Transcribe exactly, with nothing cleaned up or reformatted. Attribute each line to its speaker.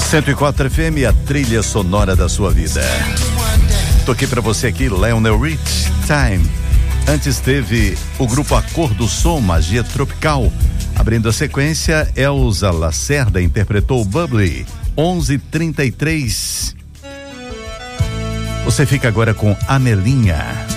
Speaker 1: cento e quatro F M, a trilha sonora da sua vida. Toquei pra você aqui Lionel Rich, Time. Antes teve o grupo Acordo do Som, Magia Tropical. Abrindo a sequência, Elza Lacerda interpretou Bubbly, onze e trinta e três. Você fica agora com Amelinha.